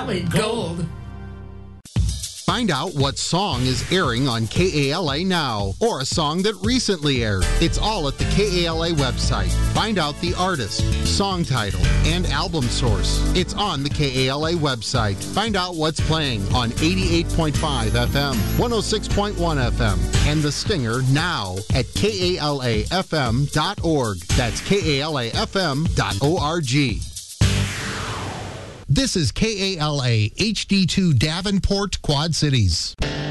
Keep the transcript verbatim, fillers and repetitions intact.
Solid gold. Find out what song is airing on K A L A now, or a song that recently aired. It's all at the K A L A website. Find out the artist, song title, and album source. It's on the K A L A website. Find out what's playing on eighty-eight point five F M, one oh six point one F M, and The Stinger now at K A L A F M dot org. That's K A L A F M dot org. This is K A L A H D two Davenport, Quad Cities.